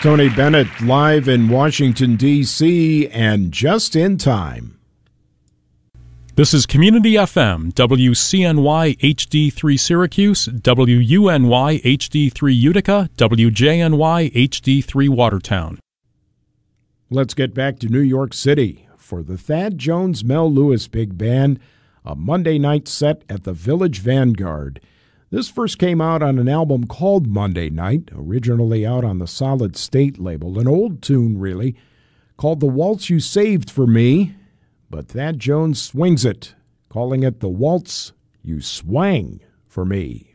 Tony Bennett live in Washington, D.C., and just in time. This is Community FM, WCNY HD3 Syracuse, WUNY HD3 Utica, WJNY HD3 Watertown. Let's get back to New York City for the Thad Jones Mel Lewis Big Band, a Monday night set at the Village Vanguard. This first came out on an album called Monday Night, originally out on the Solid State label, an old tune really, called The Waltz You Saved for Me, but Thad Jones swings it, calling it The Waltz You Swang for Me.